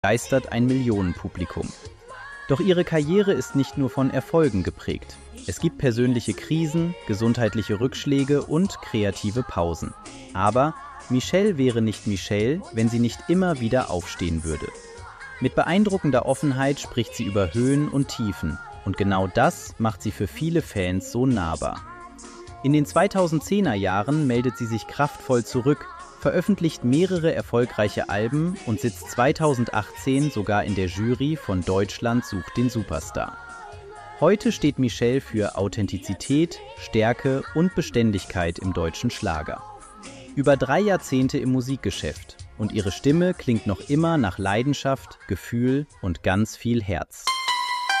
begeistert ein Millionenpublikum. Doch ihre Karriere ist nicht nur von Erfolgen geprägt. Es gibt persönliche Krisen, gesundheitliche Rückschläge und kreative Pausen. Aber Michelle wäre nicht Michelle, wenn sie nicht immer wieder aufstehen würde. Mit beeindruckender Offenheit spricht sie über Höhen und Tiefen. Und genau das macht sie für viele Fans so nahbar. In den 2010er Jahren meldet sie sich kraftvoll zurück, veröffentlicht mehrere erfolgreiche Alben und sitzt 2018 sogar in der Jury von Deutschland sucht den Superstar. Heute steht Michelle für Authentizität, Stärke und Beständigkeit im deutschen Schlager. Über 3 Jahrzehnte im Musikgeschäft und ihre Stimme klingt noch immer nach Leidenschaft, Gefühl und ganz viel Herz.